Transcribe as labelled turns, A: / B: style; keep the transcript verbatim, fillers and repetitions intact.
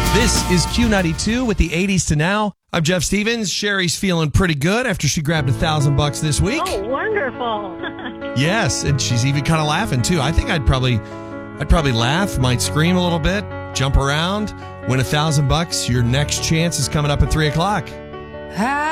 A: This is Q ninety-two with the eighties to now. I'm Jeff Stevens. Sherry's feeling pretty good after she grabbed a thousand bucks this week.
B: Oh, wonderful.
A: Yes, and she's even kind of laughing too. I think I'd probably I'd probably laugh, might scream a little bit, jump around, win a thousand bucks. Your next chance is coming up at three o'clock.